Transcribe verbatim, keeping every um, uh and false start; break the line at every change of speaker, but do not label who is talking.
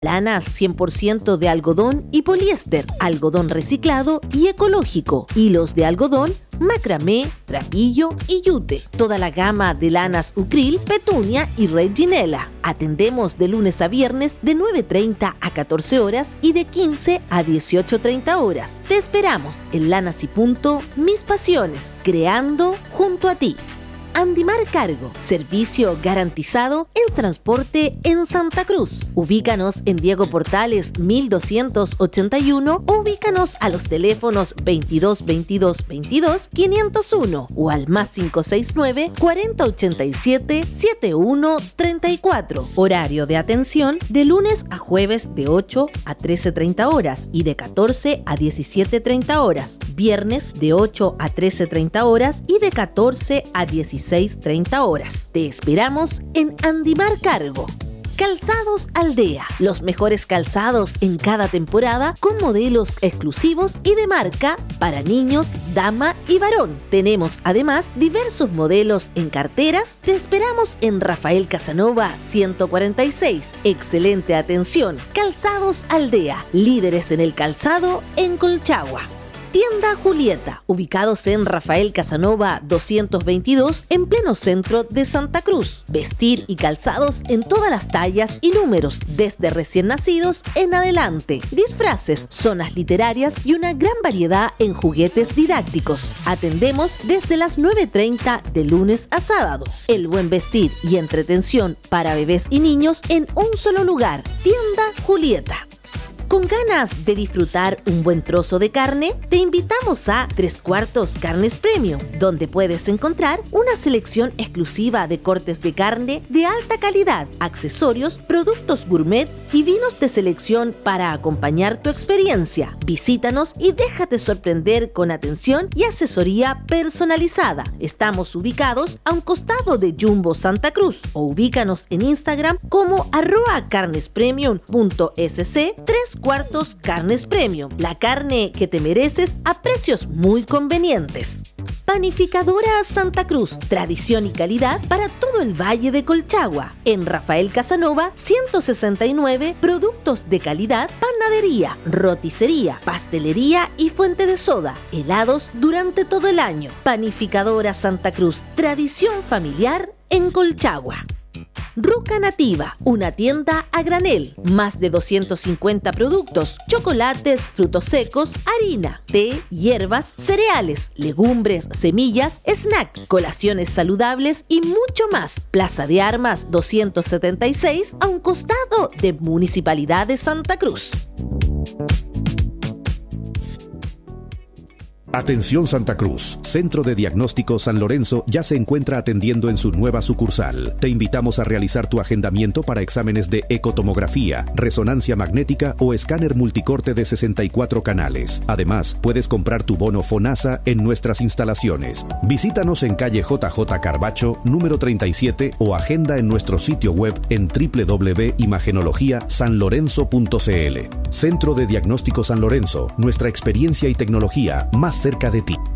Lanas cien por ciento de algodón y poliéster, algodón reciclado y ecológico, hilos de algodón, macramé, trapillo y yute. Toda la gama de lanas Ucril, Petunia y Reginela. Atendemos de lunes a viernes de nueve treinta a catorce horas y de quince a dieciocho treinta horas. Te esperamos en Lanas y Punto, Mis Pasiones, creando junto a ti. Andimar Cargo, servicio garantizado en transporte en Santa Cruz. Ubícanos en Diego Portales mil doscientos ochenta y uno o ubícanos a los teléfonos veintidós veintidós veintidós quinientos uno o al más cinco seis nueve cuarenta ochenta y siete setenta y uno treinta y cuatro. Horario de atención de lunes a jueves de ocho a trece treinta horas y de catorce a diecisiete treinta horas. Viernes de ocho a trece treinta horas y de catorce a dieciséis treinta horas. Te esperamos en Andimar Cargo. Calzados Aldea, los mejores calzados en cada temporada con modelos exclusivos y de marca para niños, dama y varón. Tenemos además diversos modelos en carteras. Te esperamos en Rafael Casanova ciento cuarenta y seis. Excelente atención. Calzados Aldea, líderes en el calzado en Colchagua. Tienda Julieta, ubicados en Rafael Casanova doscientos veintidós en pleno centro de Santa Cruz. Vestir y calzados en todas las tallas y números, desde recién nacidos en adelante. Disfraces, zonas literarias y una gran variedad en juguetes didácticos. Atendemos desde las nueve treinta de lunes a sábado. El buen vestir y entretención para bebés y niños en un solo lugar. Tienda Julieta. ¿Con ganas de disfrutar un buen trozo de carne? Te invitamos a Tres Cuartos Carnes Premium, donde puedes encontrar una selección exclusiva de cortes de carne de alta calidad, accesorios, productos gourmet y vinos de selección para acompañar tu experiencia. Visítanos y déjate sorprender con atención y asesoría personalizada. Estamos ubicados a un costado de Jumbo Santa Cruz o ubícanos en Instagram como arroba carnespremium punto s c. Tres Cuartos Carnes Premium, la carne que te mereces a precios muy convenientes. Panificadora Santa Cruz, tradición y calidad para todo el Valle de Colchagua. En Rafael Casanova ciento sesenta y nueve, productos de calidad, panadería, roticería, pastelería y fuente de soda, helados durante todo el año. Panificadora Santa Cruz, tradición familiar en Colchagua. Ruca Nativa, una tienda a granel, más de doscientos cincuenta productos, chocolates, frutos secos, harina, té, hierbas, cereales, legumbres, semillas, snack, colaciones saludables y mucho más. Plaza de Armas doscientos setenta y seis, a un costado de Municipalidad de Santa Cruz.
Atención Santa Cruz, Centro de Diagnóstico San Lorenzo ya se encuentra atendiendo en su nueva sucursal. Te invitamos a realizar tu agendamiento para exámenes de ecotomografía, resonancia magnética o escáner multicorte de sesenta y cuatro canales. Además, puedes comprar tu bono FONASA en nuestras instalaciones. Visítanos en calle J J Carbacho, número treinta y siete o agenda en nuestro sitio web en doble u doble u doble u punto imagenología san lorenzo punto c l. Centro de Diagnóstico San Lorenzo, nuestra experiencia y tecnología más cerca de ti.